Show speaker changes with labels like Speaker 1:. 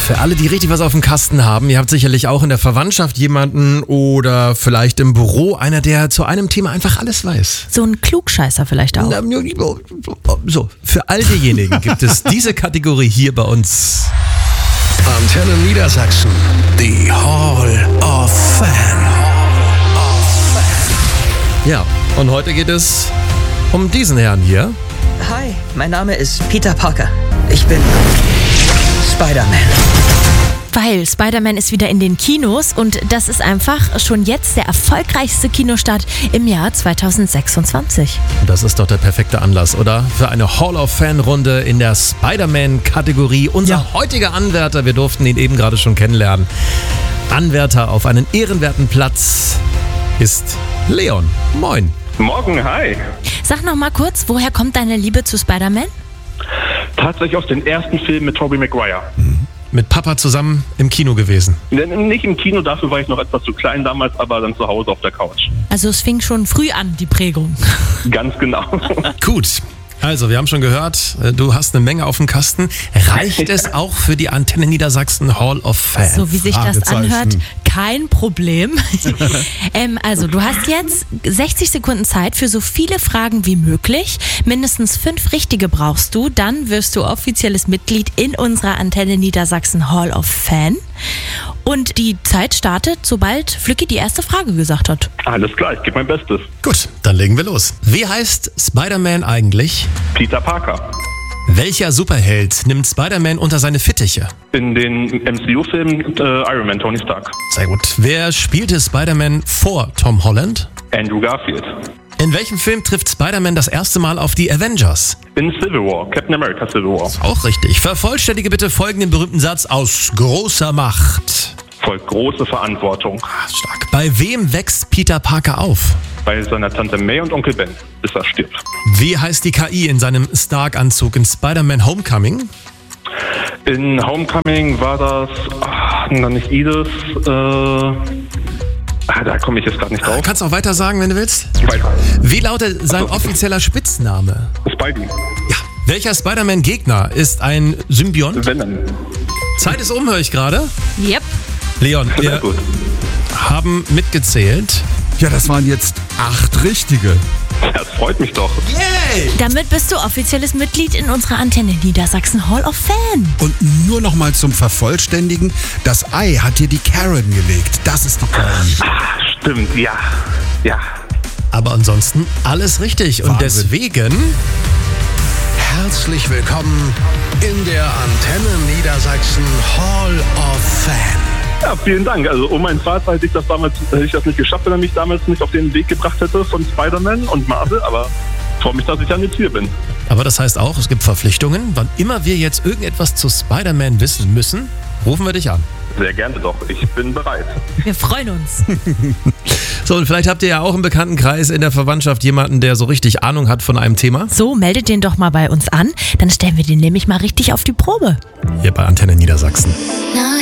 Speaker 1: Für alle, die richtig was auf dem Kasten haben, ihr habt sicherlich auch in der Verwandtschaft jemanden oder vielleicht im Büro einer, der zu einem Thema einfach alles weiß.
Speaker 2: So ein Klugscheißer vielleicht auch.
Speaker 1: So, für all diejenigen gibt es diese Kategorie hier bei uns.
Speaker 3: Antenne Niedersachsen, die Hall of Fame.
Speaker 1: Ja, und heute geht es um diesen Herrn hier.
Speaker 4: Hi, mein Name ist Peter Parker. Ich bin Spider-Man.
Speaker 2: Weil Spider-Man ist wieder in den Kinos und das ist einfach schon jetzt der erfolgreichste Kinostart im Jahr 2026.
Speaker 1: Das ist doch der perfekte Anlass, oder? Für eine Hall of Fame-Runde in der Spider-Man-Kategorie. Unser heutiger Anwärter, wir durften ihn eben gerade schon kennenlernen. Anwärter auf einen ehrenwerten Platz ist Leon. Moin.
Speaker 5: Morgen, hi.
Speaker 2: Sag noch mal kurz, woher kommt deine Liebe zu Spider-Man?
Speaker 5: Tatsächlich aus dem ersten Film mit Tobey Maguire.
Speaker 1: Mit Papa zusammen im Kino gewesen.
Speaker 5: Nicht im Kino, dafür war ich noch etwas zu klein damals, aber dann zu Hause auf der Couch.
Speaker 2: Also es fing schon früh an, die Prägung.
Speaker 5: Ganz genau.
Speaker 1: Gut. Also, wir haben schon gehört, du hast eine Menge auf dem Kasten. Reicht es auch für die Antenne Niedersachsen Hall of Fame?
Speaker 2: So wie sich das anhört, kein Problem. Also, du hast jetzt 60 Sekunden Zeit für so viele Fragen wie möglich. Mindestens 5 richtige brauchst du. Dann wirst du offizielles Mitglied in unserer Antenne Niedersachsen Hall of Fame. Und die Zeit startet, sobald Flücki die erste Frage gesagt hat.
Speaker 5: Alles klar, ich gebe mein Bestes.
Speaker 1: Gut, dann legen wir los. Wie heißt Spider-Man eigentlich?
Speaker 5: Peter Parker.
Speaker 1: Welcher Superheld nimmt Spider-Man unter seine Fittiche?
Speaker 5: In den MCU-Filmen Iron Man, Tony Stark.
Speaker 1: Sehr gut. Wer spielte Spider-Man vor Tom Holland?
Speaker 5: Andrew Garfield.
Speaker 1: In welchem Film trifft Spider-Man das erste Mal auf die Avengers?
Speaker 5: In Civil War, Captain America Civil War.
Speaker 1: Auch richtig. Vervollständige bitte folgenden berühmten Satz aus großer Macht.
Speaker 5: Folgt große Verantwortung.
Speaker 1: Stark. Bei wem wächst Peter Parker auf?
Speaker 5: Bei seiner Tante May und Onkel Ben, bis er stirbt.
Speaker 1: Wie heißt die KI in seinem Stark-Anzug in Spider-Man Homecoming?
Speaker 5: In Homecoming war das, nicht Edith, da komme ich jetzt gerade nicht drauf.
Speaker 1: Kannst auch weiter sagen, wenn du willst.
Speaker 5: Spidey.
Speaker 1: Wie lautet sein offizieller Spitzname?
Speaker 5: Spidey.
Speaker 1: Ja. Welcher Spider-Man-Gegner ist ein Symbiont?
Speaker 5: Venom.
Speaker 1: Zeit ist höre ich gerade.
Speaker 2: Yep.
Speaker 1: Leon,
Speaker 5: Sehr
Speaker 1: wir
Speaker 5: gut.
Speaker 1: haben mitgezählt.
Speaker 6: Ja, das waren jetzt 8 richtige.
Speaker 5: Das freut mich doch.
Speaker 1: Yay!
Speaker 2: Damit bist du offizielles Mitglied in unserer Antenne Niedersachsen Hall of Fame.
Speaker 6: Und nur noch mal zum Vervollständigen, das Ei hat dir die Karen gelegt. Das ist die KI.
Speaker 5: Stimmt, ja.
Speaker 1: Aber ansonsten alles richtig. Und
Speaker 6: Wahnsinn.
Speaker 1: deswegen...
Speaker 3: Herzlich willkommen in der Antenne Niedersachsen Hall of Fame.
Speaker 5: Ja, vielen Dank. Also mein Vater hätte ich das nicht geschafft, wenn er mich damals nicht auf den Weg gebracht hätte von Spider-Man und Marvel, aber ich freue mich, dass ich dann jetzt hier bin.
Speaker 1: Aber das heißt auch, es gibt Verpflichtungen. Wann immer wir jetzt irgendetwas zu Spider-Man wissen müssen, rufen wir dich an.
Speaker 5: Sehr gerne doch. Ich bin bereit.
Speaker 2: Wir freuen uns.
Speaker 1: So, und vielleicht habt ihr ja auch im Bekanntenkreis in der Verwandtschaft jemanden, der so richtig Ahnung hat von einem Thema.
Speaker 2: So, meldet den doch mal bei uns an. Dann stellen wir den nämlich mal richtig auf die Probe.
Speaker 1: Hier bei Antenne Niedersachsen.